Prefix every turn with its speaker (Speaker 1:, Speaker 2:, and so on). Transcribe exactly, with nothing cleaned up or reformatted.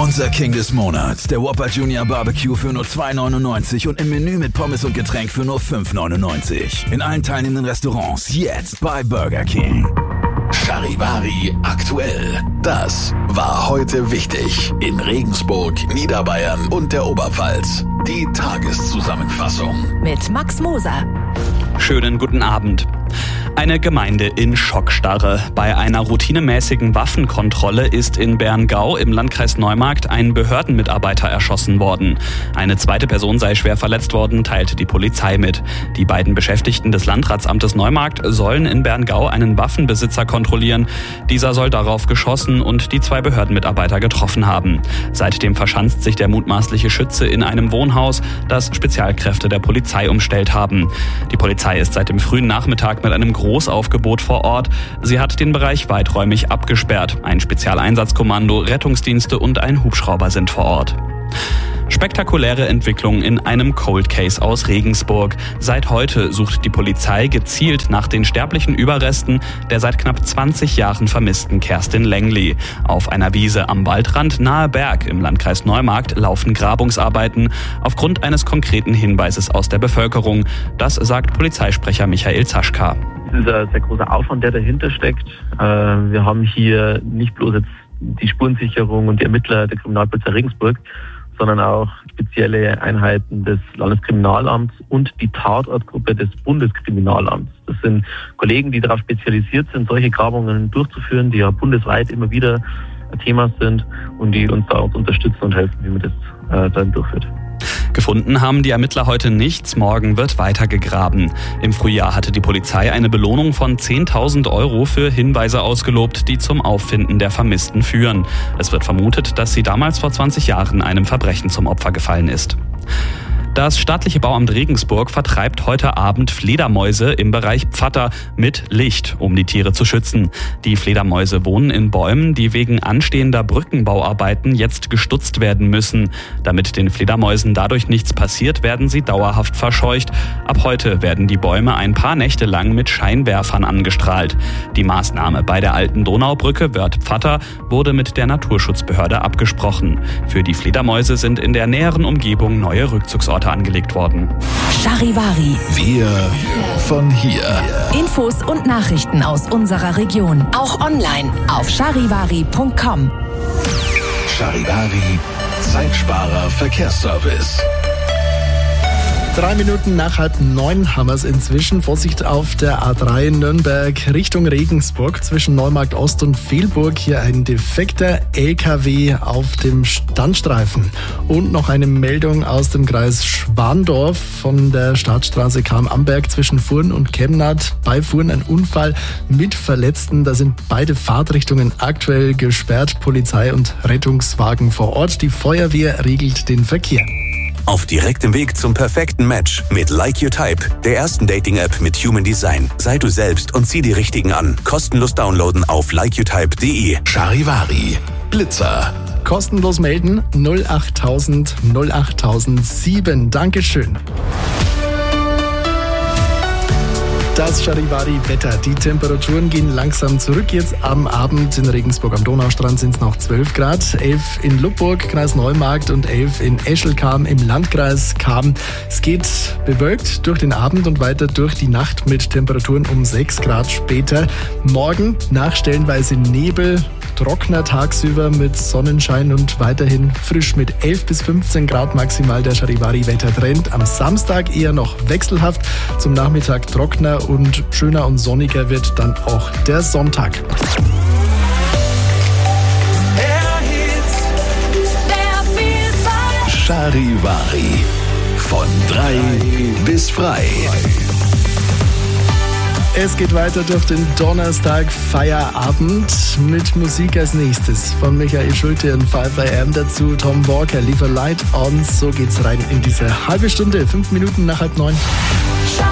Speaker 1: Unser King des Monats, der Whopper Junior Barbecue für nur zwei neunundneunzig und im Menü mit Pommes und Getränk für nur fünf neunundneunzig. In allen teilnehmenden Restaurants jetzt bei Burger King. Charivari aktuell. Das war heute wichtig in Regensburg, Niederbayern und der Oberpfalz. Die Tageszusammenfassung
Speaker 2: mit Max Moser.
Speaker 3: Schönen guten Abend. Eine Gemeinde in Schockstarre. Bei einer routinemäßigen Waffenkontrolle ist in Berngau im Landkreis Neumarkt ein Behördenmitarbeiter erschossen worden. Eine zweite Person sei schwer verletzt worden, teilte die Polizei mit. Die beiden Beschäftigten des Landratsamtes Neumarkt sollen in Berngau einen Waffenbesitzer kontrollieren. Dieser soll darauf geschossen und die zwei Behördenmitarbeiter getroffen haben. Seitdem verschanzt sich der mutmaßliche Schütze in einem Wohnhaus, das Spezialkräfte der Polizei umstellt haben. Die Polizei ist seit dem frühen Nachmittag mit einem Großaufgebot vor Ort. Sie hat den Bereich weiträumig abgesperrt. Ein Spezialeinsatzkommando, Rettungsdienste und ein Hubschrauber sind vor Ort. Spektakuläre Entwicklung in einem Cold Case aus Regensburg. Seit heute sucht die Polizei gezielt nach den sterblichen Überresten der seit knapp zwanzig Jahren vermissten Kerstin Langley. Auf einer Wiese am Waldrand nahe Berg im Landkreis Neumarkt laufen Grabungsarbeiten aufgrund eines konkreten Hinweises aus der Bevölkerung. Das sagt Polizeisprecher Michael Zaschka.
Speaker 4: Es ist ein sehr großer Aufwand, der dahinter steckt. Wir haben hier nicht bloß jetzt die Spurensicherung und die Ermittler der Kriminalpolizei Regensburg, sondern auch spezielle Einheiten des Landeskriminalamts und die Tatortgruppe des Bundeskriminalamts. Das sind Kollegen, die darauf spezialisiert sind, solche Grabungen durchzuführen, die ja bundesweit immer wieder ein Thema sind und die uns da auch unterstützen und helfen, wie man das äh, dann durchführt.
Speaker 3: Gefunden haben die Ermittler heute nichts, morgen wird weiter gegraben. Im Frühjahr hatte die Polizei eine Belohnung von zehntausend Euro für Hinweise ausgelobt, die zum Auffinden der Vermissten führen. Es wird vermutet, dass sie damals vor zwanzig Jahren einem Verbrechen zum Opfer gefallen ist. Das staatliche Bauamt Regensburg vertreibt heute Abend Fledermäuse im Bereich Pfatter mit Licht, um die Tiere zu schützen. Die Fledermäuse wohnen in Bäumen, die wegen anstehender Brückenbauarbeiten jetzt gestutzt werden müssen. Damit den Fledermäusen dadurch nichts passiert, werden sie dauerhaft verscheucht. Ab heute werden die Bäume ein paar Nächte lang mit Scheinwerfern angestrahlt. Die Maßnahme bei der alten Donaubrücke Wörth Pfatter wurde mit der Naturschutzbehörde abgesprochen. Für die Fledermäuse sind in der näheren Umgebung neue Rückzugsorte angelegt worden.
Speaker 2: Charivari.
Speaker 1: Wir von hier.
Speaker 2: Infos und Nachrichten aus unserer Region. Auch online auf charivari punkt com.
Speaker 1: Charivari, Zeitsparer Verkehrsservice.
Speaker 5: Drei Minuten nach halb neun haben wir es inzwischen. Vorsicht auf der A drei Nürnberg Richtung Regensburg zwischen Neumarkt Ost und Velburg. Hier ein defekter L K W auf dem Standstreifen. Und noch eine Meldung aus dem Kreis Schwandorf. Von der Stadtstraße kam Amberg zwischen Furn und Kemnath. Bei Furn ein Unfall mit Verletzten. Da sind beide Fahrtrichtungen aktuell gesperrt. Polizei und Rettungswagen vor Ort. Die Feuerwehr regelt den Verkehr.
Speaker 6: Auf direktem Weg zum perfekten Match mit Like Your Type, der ersten Dating-App mit Human Design. Sei du selbst und zieh die Richtigen an. Kostenlos downloaden auf like your type punkt de.
Speaker 1: Charivari, Blitzer.
Speaker 5: Kostenlos melden null achttausend null achttausend sieben. Dankeschön. Das Charivari-Wetter. Die Temperaturen gehen langsam zurück. Jetzt am Abend in Regensburg am Donaustrand sind es noch zwölf Grad, elf in Lubburg, Kreis Neumarkt und elf in Eschelkam im Landkreis Cham. Es geht bewölkt durch den Abend und weiter durch die Nacht mit Temperaturen um sechs Grad später. Morgen nach stellenweise Nebel, trockener tagsüber mit Sonnenschein und weiterhin frisch mit elf bis fünfzehn Grad maximal der Charivari-Wettertrend. Am Samstag eher noch wechselhaft, zum Nachmittag trockener und schöner und sonniger wird dann auch der Sonntag.
Speaker 1: Charivari, von drei bis frei.
Speaker 5: Es geht weiter durch den Donnerstag Feierabend mit Musik als nächstes von Michael Schulte und five a m dazu Tom Walker, Leave a Light On. So geht's rein in diese halbe Stunde, fünf Minuten nach halb neun.